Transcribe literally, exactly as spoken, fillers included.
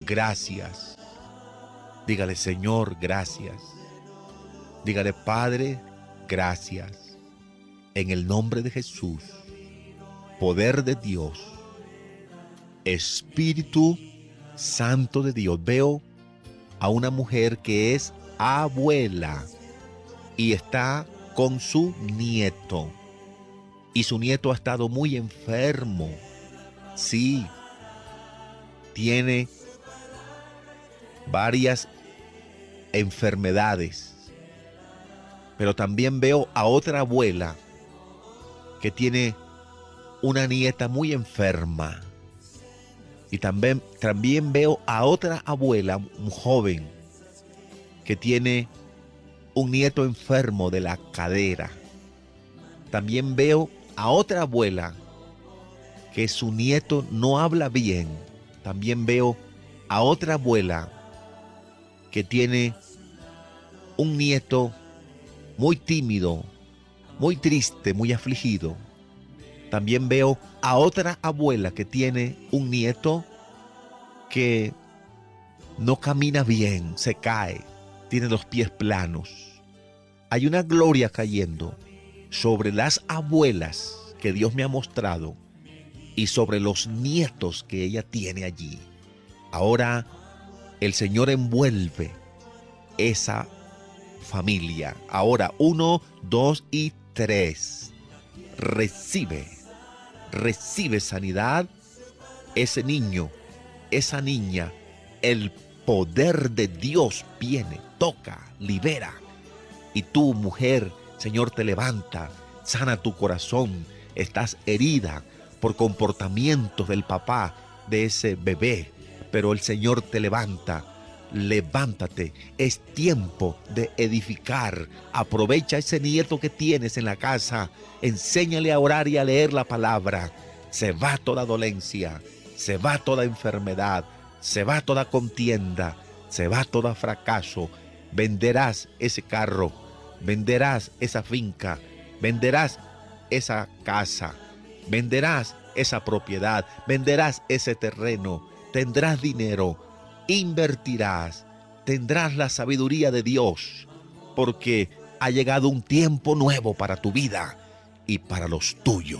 gracias. Dígale, Señor, gracias. Dígale, Padre, gracias. En el nombre de Jesús, poder de Dios, Espíritu Santo de Dios. Veo a una mujer que es abuela y está con su nieto. Y su nieto ha estado muy enfermo. Sí, tiene varias enfermedades. Pero también veo a otra abuela que tiene una nieta muy enferma. Y también, también veo a otra abuela, un joven, que tiene un nieto enfermo de la cadera. También veo a otra abuela que su nieto no habla bien. También veo a otra abuela que tiene un nieto muy tímido, muy triste, muy afligido. También veo a otra abuela que tiene un nieto que no camina bien, se cae, tiene los pies planos. Hay una gloria cayendo sobre las abuelas que Dios me ha mostrado y sobre los nietos que ella tiene allí. Ahora el Señor envuelve esa familia. Ahora, uno, dos y tres. Recibe, recibe sanidad. Ese niño, esa niña, el poder de Dios viene, toca, libera. Y tú, mujer, Señor te levanta, sana tu corazón. Estás herida por comportamientos del papá de ese bebé, pero el Señor te levanta. Levántate, es tiempo de edificar. Aprovecha ese nieto que tienes en la casa, enséñale a orar y a leer la palabra. Se va toda dolencia, se va toda enfermedad, se va toda contienda, se va todo fracaso. Venderás ese carro, venderás esa finca, venderás esa casa, venderás esa propiedad, venderás ese terreno, tendrás dinero, invertirás, tendrás la sabiduría de Dios, porque ha llegado un tiempo nuevo para tu vida y para los tuyos.